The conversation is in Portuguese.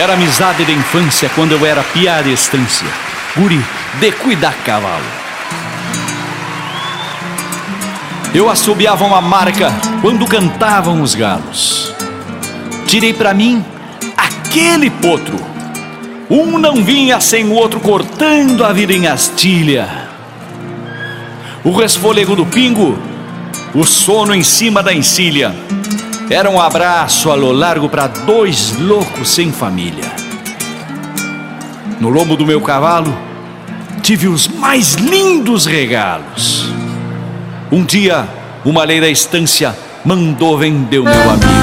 Era amizade da infância quando eu era piá de estância, guri de cuidar cavalo. Eu assobiava uma marca quando cantavam os galos. Tirei pra mim aquele potro. Um não vinha sem o outro cortando a vida em astilha. O resfolego do pingo, o sono em cima da encilha. Era um abraço a lo largo para dois loucos sem família. No lombo do meu cavalo, tive os mais lindos regalos. Um dia, uma lei da estância mandou vender o meu amigo.